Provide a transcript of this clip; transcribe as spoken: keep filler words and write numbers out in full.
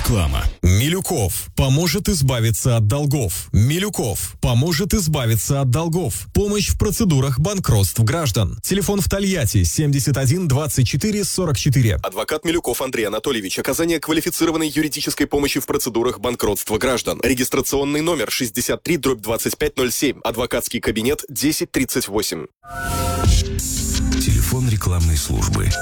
Реклама. Милюков поможет избавиться от долгов. Милюков поможет избавиться от долгов. Помощь в процедурах банкротств граждан. Телефон в Тольятти семьдесят один двадцать четыре сорок четыре. Адвокат Милюков Андрей Анатольевич. Оказание квалифицированной юридической помощи в процедурах банкротства граждан. Регистрационный номер шестьдесят три дробь двадцать пять ноль семь. Адвокатский кабинет десять тридцать восемь. Телефон рекламной службы